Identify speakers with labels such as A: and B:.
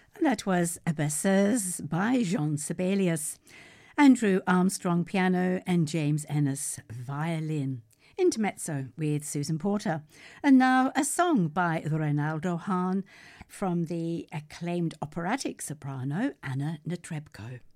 A: And that was Abysses by Jean Sibelius, Andrew Armstrong piano and James Ennis violin. Intermezzo with Susan Porter. And now a song by Reynaldo Hahn from the acclaimed operatic soprano Anna Netrebko.